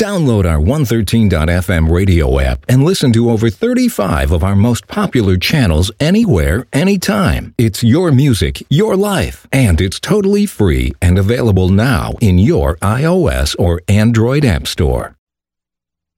Download our 113.fm radio app and listen to over 35 of our most popular channels anywhere, anytime. It's your music, your life, and it's totally free and available now in your iOS or Android app store.